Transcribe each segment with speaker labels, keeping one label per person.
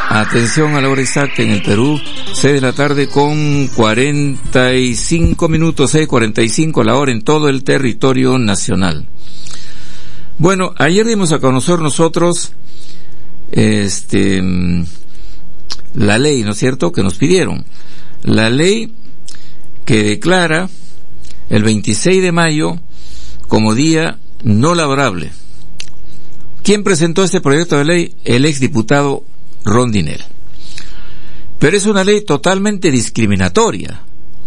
Speaker 1: Atención a la hora exacta en el Perú, 6 de la tarde con 45 minutos, 6:45 la hora en todo el territorio nacional. Bueno, ayer dimos a conocer nosotros la ley, ¿no es cierto?, que nos pidieron. La ley que declara el 26 de mayo como día no laborable. ¿Quién presentó este proyecto de ley? El exdiputado Rondinel. Pero es una ley totalmente discriminatoria,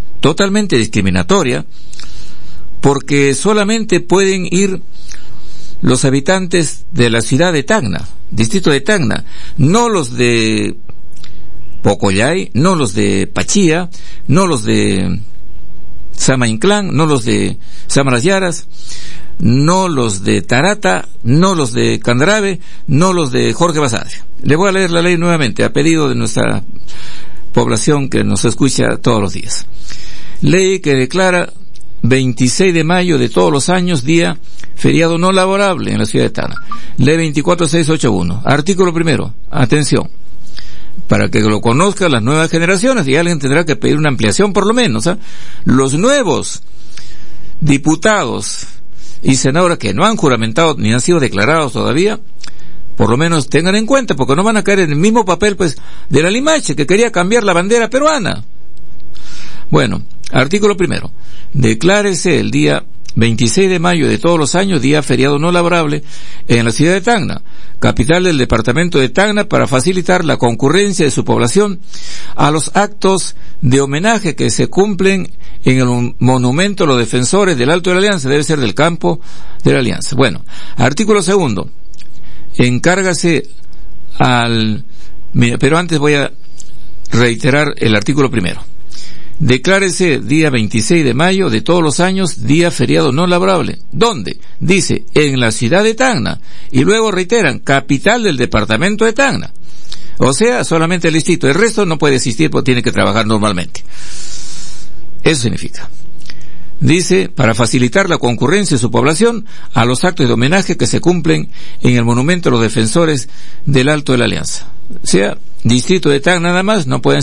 Speaker 1: porque solamente pueden ir los habitantes de la ciudad de Tacna, distrito de Tacna, no los de Pocollay, no los de Pachía, no los de Sama Inclán, no los de Samaras Yaras, no los de Tarata, no los de Candarave, no los de Jorge Basadre. Le voy a leer la ley nuevamente, a pedido de nuestra población que nos escucha todos los días. Ley que declara 26 de mayo de todos los años día feriado no laborable en la ciudad de Tacna. Ley 24681. Artículo primero. Atención. Para que lo conozcan las nuevas generaciones, y alguien tendrá que pedir una ampliación por lo menos, ¿eh? Los nuevos diputados y senadores que no han juramentado ni han sido declarados todavía, por lo menos tengan en cuenta, porque no van a caer en el mismo papel, pues, de la Limache, que quería cambiar la bandera peruana. Bueno, artículo primero. Declárese el día 26 de mayo de todos los años día feriado no laborable en la ciudad de Tacna, capital del departamento de Tacna, para facilitar la concurrencia de su población a los actos de homenaje que se cumplen en el monumento a los defensores del Alto de la Alianza, debe ser del campo de la Alianza. Bueno, artículo segundo. Encárgase pero antes voy a reiterar el artículo primero. Declárese día 26 de mayo de todos los años día feriado no laborable. ¿Dónde? Dice, en la ciudad de Tacna. Y luego reiteran, capital del departamento de Tacna. O sea, solamente el distrito. El resto no puede existir porque tiene que trabajar normalmente. Eso significa. Dice, para facilitar la concurrencia de su población a los actos de homenaje que se cumplen en el monumento a los defensores del Alto de la Alianza. O sea, distrito de Tacna nada más, no pueden